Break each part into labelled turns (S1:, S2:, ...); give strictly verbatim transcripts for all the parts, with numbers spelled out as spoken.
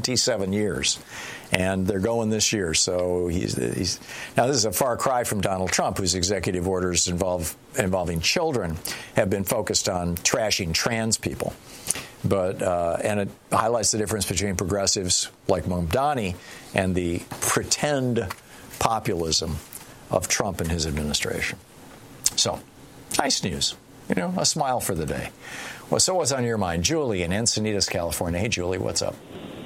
S1: twenty-seven years. And they're going this year. So he's, he's now this is a far cry from Donald Trump, whose executive orders involve involving children have been focused on trashing trans people. But uh, and it highlights the difference between progressives like Mamdani and the pretend populism of Trump and his administration. So, nice news. You know, a smile for the day. Well, so what's on your mind? Julie in Encinitas, California. Hey, Julie, what's up?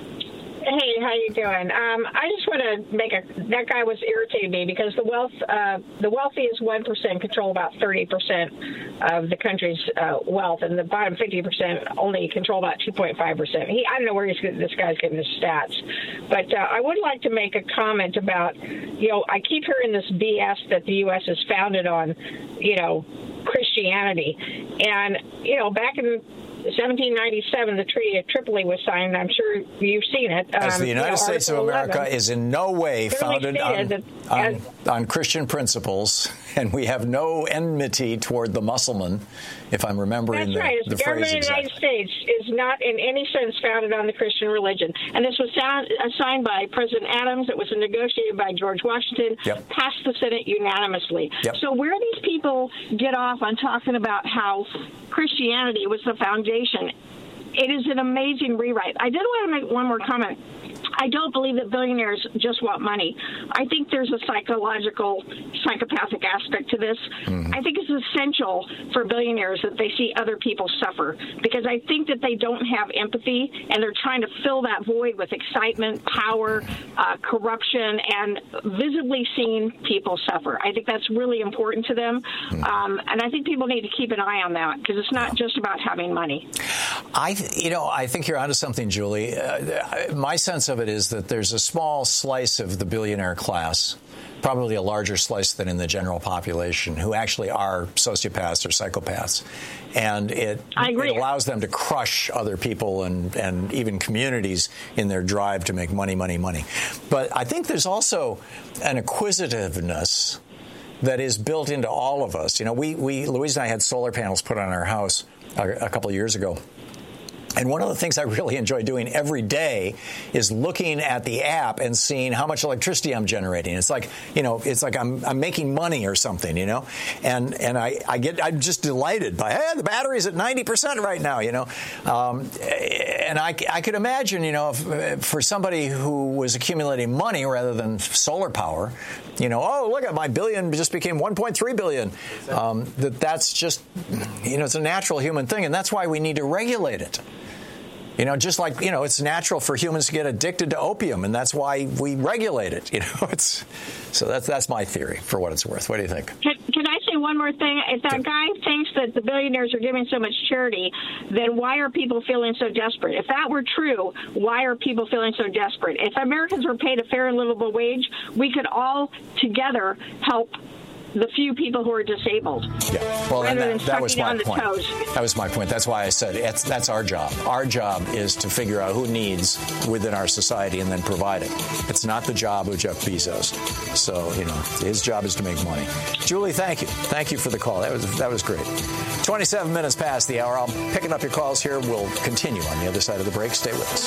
S2: Hey, how you doing? Um, I just want to make a. That guy was irritating me because the wealth, uh, the wealthiest one percent control about thirty percent of the country's uh, wealth, and the bottom fifty percent only control about two point five percent. He, I don't know where he's this guy's getting his stats, but uh, I would like to make a comment about, you know, I keep hearing this B S that the U S is founded on, you know, Christianity, and you know, back in seventeen ninety-seven, the Treaty of Tripoli was signed. I'm sure you've seen it.
S1: As the
S2: um,
S1: United
S2: you know,
S1: States of America
S2: eleven,
S1: is in no way founded on, on, on Christian principles, and we have no enmity toward the Muslim, if I'm remembering
S2: That's
S1: the,
S2: right.
S1: the, the
S2: the government
S1: phrase
S2: of the United States is not in any sense founded on the Christian religion. And this was sound, uh, signed by President Adams. It was negotiated by George Washington,
S1: yep.
S2: passed the Senate unanimously.
S1: Yep.
S2: So where these people get off on talking about how Christianity was the foundation, it is an amazing rewrite. I did want to make one more comment. I don't believe that billionaires just want money. I think there's a psychological, psychopathic aspect to this. Mm-hmm. I think it's essential for billionaires that they see other people suffer, because I think that they don't have empathy, and they're trying to fill that void with excitement, power, uh, corruption, and visibly seeing people suffer. I think that's really important to them, mm-hmm. um, and I think people need to keep an eye on that, because it's not just about having money.
S1: I, you know, I think you're onto something, Julie. Uh, my sense of it is that there's a small slice of the billionaire class, probably a larger slice than in the general population, who actually are sociopaths or psychopaths. And it, it allows them to crush other people and, and even communities in their drive to make money, money, money. But I think there's also an acquisitiveness that is built into all of us. You know, we, we Louise and I had solar panels put on our house a, a couple of years ago. And one of the things I really enjoy doing every day is looking at the app and seeing how much electricity I'm generating. It's like, you know, it's like I'm, I'm making money or something, you know, and and I, I get I'm just delighted by, hey, the battery's at ninety percent right now, you know, um, and I, I could imagine, you know, if, for somebody who was accumulating money rather than solar power, you know, oh, look at my billion just became one point three billion. Um, that that's just, you know, it's a natural human thing, and that's why we need to regulate it. You know, just like, you know, it's natural for humans to get addicted to opium, and that's why we regulate it. You know, it's so that's that's my theory for what it's worth. What do you think?
S2: Can, can I say one more thing? If that guy thinks that the billionaires are giving so much charity, then why are people feeling so desperate? If that were true, why are people feeling so desperate? If Americans were paid a fair and livable wage, we could all together help the few people who are disabled.
S1: Yeah, well, and that, that was my point. Toes. That was my point. That's why I said it's, that's our job. Our job is to figure out who needs within our society and then provide it. It's not the job of Jeff Bezos. So, you know, his job is to make money. Julie, thank you. Thank you for the call. That was that was great. twenty-seven minutes past the hour. I'm picking up your calls here. We'll continue on the other side of the break. Stay with us.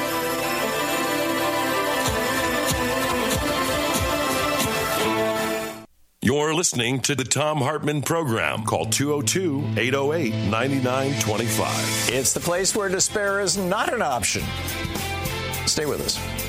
S3: You're listening to the Thom Hartmann Program. Call two oh two, eight oh eight, nine nine two five.
S1: It's the place where despair is not an option. Stay with us.